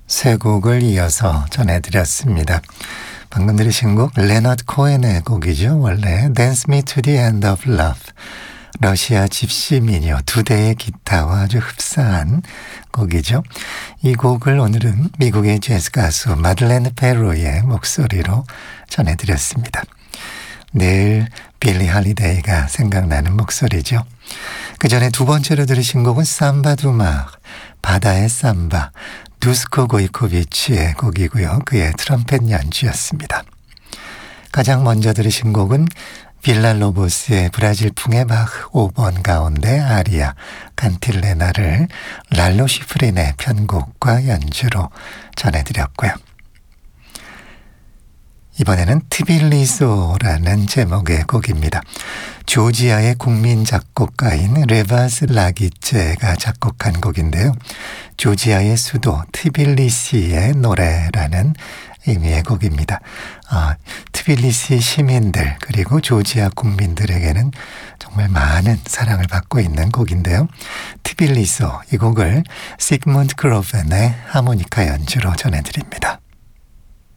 세 곡을 이어서 전해드렸습니다. 방금 들으신 곡 레너드 코엔의 곡이죠. 원래 Dance Me to the End of Love, 러시아 집시 미녀 두 대의 기타와 아주 흡사한 곡이죠. 이 곡을 오늘은 미국의 재즈 가수 마들렌 페로의 목소리로 전해드렸습니다. 늘 빌리 할리데이가 생각나는 목소리죠. 그 전에 두 번째로 들으신 곡은 삼바 두마, 바다의 삼바, 두스코 고이코비치의 곡이고요. 그의 트럼펫 연주였습니다. 가장 먼저 들으신 곡은 빌랄로보스의 브라질풍의 바흐 5번 가운데 아리아 간틸레나를 랄로 시프린의 편곡과 연주로 전해드렸고요. 이번에는 트빌리소라는 제목의 곡입니다. 조지아의 국민 작곡가인 레바스 라기체가 작곡한 곡인데요. 조지아의 수도 트빌리시의 노래라는 의미의 곡입니다. 트빌리시 시민들 그리고 조지아 국민들에게는 정말 많은 사랑을 받고 있는 곡인데요. 트빌리소, 이 곡을 시그문드 크로벤의 하모니카 연주로 전해드립니다.